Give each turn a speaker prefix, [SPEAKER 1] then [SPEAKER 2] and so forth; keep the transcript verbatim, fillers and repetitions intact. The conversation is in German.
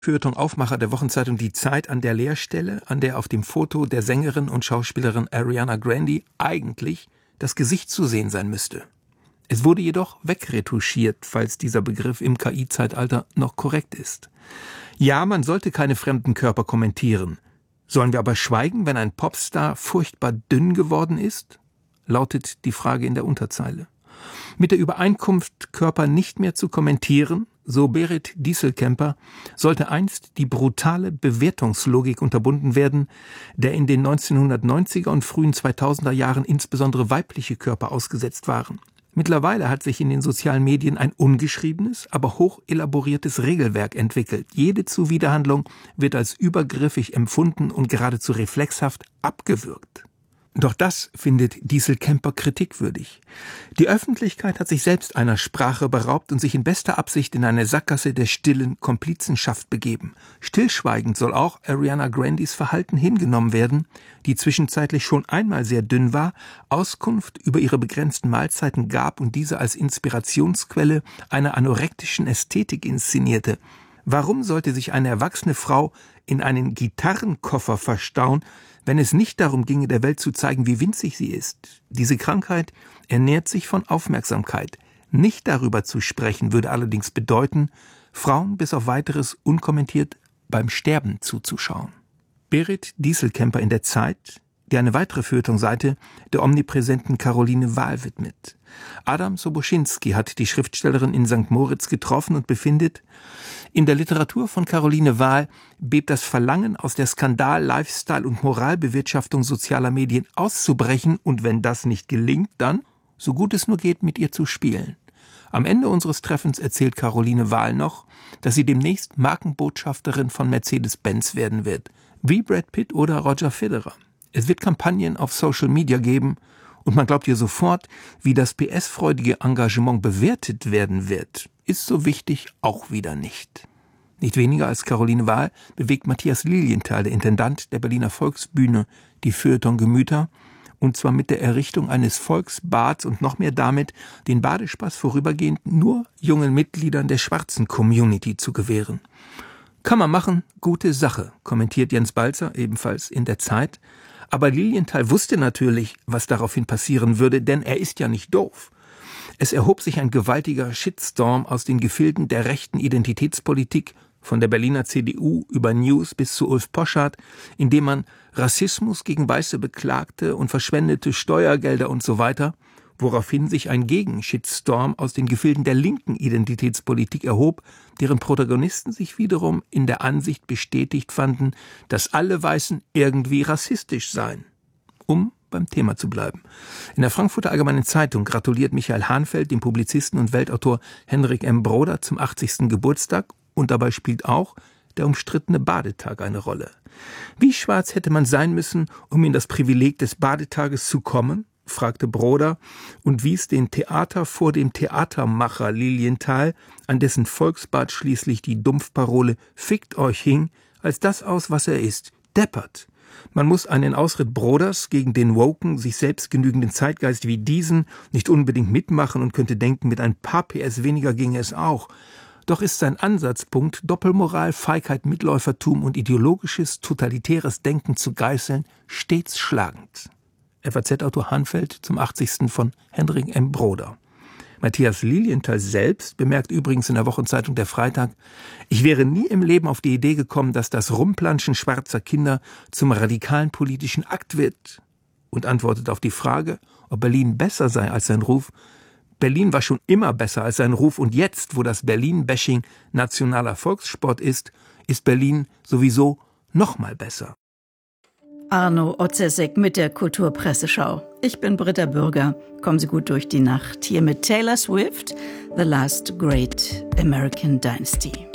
[SPEAKER 1] Feuilleton-Aufmacher der Wochenzeitung Die Zeit an der Leerstelle, an der auf dem Foto der Sängerin und Schauspielerin Ariana Grande eigentlich das Gesicht zu sehen sein müsste. Es wurde jedoch wegretuschiert, falls dieser Begriff im K I-Zeitalter noch korrekt ist. Ja, man sollte keine fremden Körper kommentieren. Sollen wir aber schweigen, wenn ein Popstar furchtbar dünn geworden ist? Lautet die Frage in der Unterzeile. Mit der Übereinkunft, Körper nicht mehr zu kommentieren, so Berit Dieselkemper, sollte einst die brutale Bewertungslogik unterbunden werden, der in den neunzehnhundertneunziger und frühen zweitausender Jahren insbesondere weibliche Körper ausgesetzt waren. Mittlerweile hat sich in den sozialen Medien ein ungeschriebenes, aber hoch elaboriertes Regelwerk entwickelt. Jede Zuwiderhandlung wird als übergriffig empfunden und geradezu reflexhaft abgewürgt. Doch das findet Dieselkemper kritikwürdig. Die Öffentlichkeit hat sich selbst einer Sprache beraubt und sich in bester Absicht in eine Sackgasse der stillen Komplizenschaft begeben. Stillschweigend soll auch Ariana Grandes Verhalten hingenommen werden, die zwischenzeitlich schon einmal sehr dünn war, Auskunft über ihre begrenzten Mahlzeiten gab und diese als Inspirationsquelle einer anorektischen Ästhetik inszenierte. Warum sollte sich eine erwachsene Frau in einen Gitarrenkoffer verstauen, wenn es nicht darum ginge, der Welt zu zeigen, wie winzig sie ist? Diese Krankheit ernährt sich von Aufmerksamkeit. Nicht darüber zu sprechen, würde allerdings bedeuten, Frauen bis auf Weiteres unkommentiert beim Sterben zuzuschauen. Berit Dieselkemper in der Zeit, die eine weitere Feuilleton-Seite der omnipräsenten Caroline Wahl widmet. Adam Soboschinski hat die Schriftstellerin in Sankt Moritz getroffen und befindet, in der Literatur von Caroline Wahl bebt das Verlangen, aus der Skandal-, Lifestyle- und Moralbewirtschaftung sozialer Medien auszubrechen und wenn das nicht gelingt, dann, so gut es nur geht, mit ihr zu spielen. Am Ende unseres Treffens erzählt Caroline Wahl noch, dass sie demnächst Markenbotschafterin von Mercedes-Benz werden wird, wie Brad Pitt oder Roger Federer. Es wird Kampagnen auf Social Media geben und man glaubt ihr sofort, wie das P S-freudige Engagement bewertet werden wird, ist so wichtig auch wieder nicht. Nicht weniger als Caroline Wahl bewegt Matthias Lilienthal, der Intendant der Berliner Volksbühne, die Feuilleton-Gemüter, und zwar mit der Errichtung eines Volksbads und noch mehr damit, den Badespaß vorübergehend nur jungen Mitgliedern der schwarzen Community zu gewähren. Kann man machen, gute Sache, kommentiert Jens Balzer, ebenfalls in der Zeit. Aber Lilienthal wusste natürlich, was daraufhin passieren würde, denn er ist ja nicht doof. Es erhob sich ein gewaltiger Shitstorm aus den Gefilden der rechten Identitätspolitik, von der Berliner C D U über News bis zu Ulf Poschardt, indem man Rassismus gegen Weiße beklagte und verschwendete Steuergelder und so weiter, woraufhin sich ein Gegenshitstorm aus den Gefilden der linken Identitätspolitik erhob, deren Protagonisten sich wiederum in der Ansicht bestätigt fanden, dass alle Weißen irgendwie rassistisch seien. Um beim Thema zu bleiben. In der Frankfurter Allgemeinen Zeitung gratuliert Michael Hahnfeld dem Publizisten und Weltautor Henrik M. Broder zum achtzigsten Geburtstag und dabei spielt auch der umstrittene Badetag eine Rolle. Wie schwarz hätte man sein müssen, um in das Privileg des Badetages zu kommen? Fragte Broder und wies den Theater vor dem Theatermacher Lilienthal, an dessen Volksbad schließlich die Dumpfparole »Fickt euch« hing, als das aus, was er ist, deppert. Man muss einen Ausritt Broders gegen den woken, sich selbst genügenden Zeitgeist wie diesen nicht unbedingt mitmachen und könnte denken, mit ein paar P S weniger ginge es auch. Doch ist sein Ansatzpunkt, Doppelmoral, Feigheit, Mitläufertum und ideologisches, totalitäres Denken zu geißeln, stets schlagend. F A Z-Autor Hahnfeld zum achtzigsten von Henrik M. Broder. Matthias Lilienthal selbst bemerkt übrigens in der Wochenzeitung Der Freitag, ich wäre nie im Leben auf die Idee gekommen, dass das Rumplanschen schwarzer Kinder zum radikalen politischen Akt wird. Und antwortet auf die Frage, ob Berlin besser sei als sein Ruf. Berlin war schon immer besser als sein Ruf und jetzt, wo das Berlin-Bashing nationaler Volkssport ist, ist Berlin sowieso noch mal besser.
[SPEAKER 2] Arno Otzesek mit der Kulturpresseschau. Ich bin Britta Bürger. Kommen Sie gut durch die Nacht. Hier mit Taylor Swift, The Last Great American Dynasty.